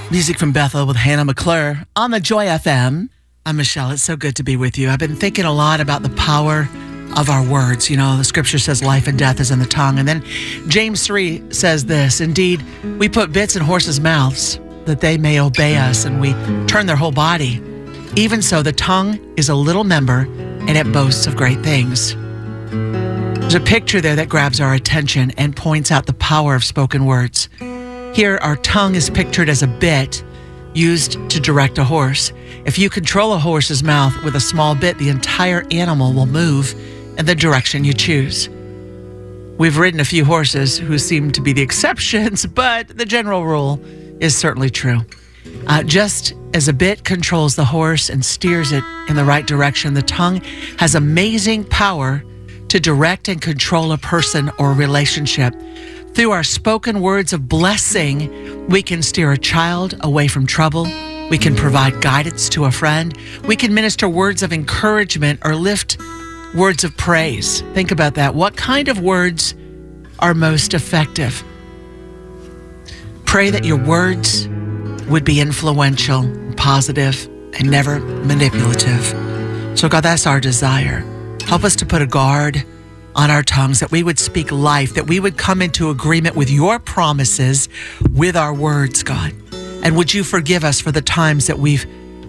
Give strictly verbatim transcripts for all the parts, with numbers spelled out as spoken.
Music from Bethel with Hannah McClure on the Joy F M. I'm Michelle. It's so good to be with you. I've been thinking a lot about the power of our words. You know, the scripture says life and death is in the tongue. And then James three says this, indeed, we put bits in horses' mouths that they may obey us, and we turn their whole body. Even so, the tongue is a little member, and it boasts of great things. There's a picture there that grabs our attention and points out the power of spoken words. Here, our tongue is pictured as a bit used to direct a horse. If you control a horse's mouth with a small bit, the entire animal will move in the direction you choose. We've ridden a few horses who seem to be the exceptions, but the general rule is certainly true. Uh, just as a bit controls the horse and steers it in the right direction, the tongue has amazing power to direct and control a person or a relationship. Through our spoken words of blessing, we can steer a child away from trouble. We can provide guidance to a friend. We can minister words of encouragement or lift words of praise. Think about that. What kind of words are most effective? Pray that your words would be influential, positive, and never manipulative. So God, that's our desire. Help us to put a guard on our tongues, that we would speak life, that we would come into agreement with your promises with our words, God. And would you forgive us for the times that we've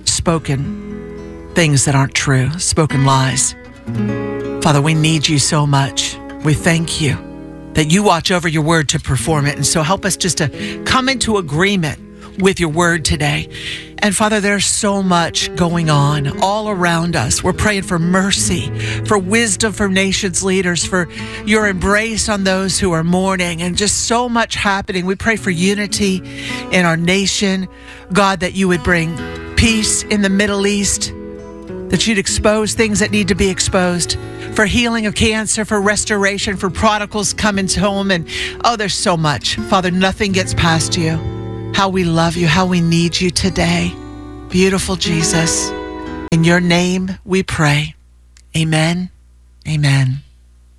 spoken things that aren't true, spoken lies. Father, we need you so much. We thank you that you watch over your word to perform it. And so help us just to come into agreement with your word today. And Father, there's so much going on all around us. We're praying for mercy, for wisdom for nations leaders, for your embrace on those who are mourning, and just so much happening. We pray for unity in our nation. God, that you would bring peace in the Middle East, that you'd expose things that need to be exposed, for healing of cancer, for restoration, for prodigals coming home. And oh, there's so much. Father, nothing gets past you. How we love you, how we need you today. Beautiful Jesus. In your name we pray. Amen. Amen.